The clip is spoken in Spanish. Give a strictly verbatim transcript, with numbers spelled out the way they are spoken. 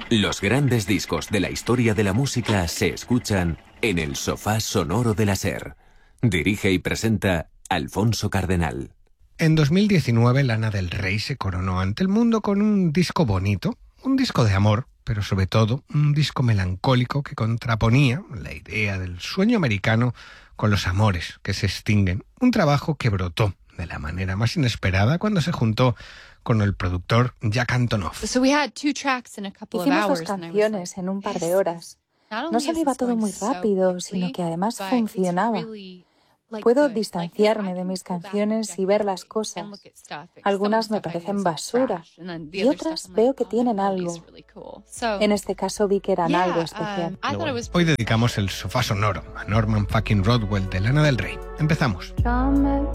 Los grandes discos de la historia de la música se escuchan en el sofá sonoro de la SER. Dirige y presenta Alfonso Cardenal. En dos mil diecinueve, Lana del Rey se coronó ante el mundo con un disco bonito, un disco de amor, pero sobre todo un disco melancólico que contraponía la idea del sueño americano con los amores que se extinguen. Un trabajo que brotó de la manera más inesperada cuando se juntó con el productor Jack Antonoff. Hicimos dos canciones en un par de horas. No solo iba todo muy rápido, sino que además funcionaba. Puedo distanciarme de mis canciones y ver las cosas. Algunas me parecen basura y otras veo que tienen algo. En este caso vi que eran algo especial. Hoy dedicamos el sofá sonoro a Norman fucking Rockwell de Lana del Rey. Empezamos.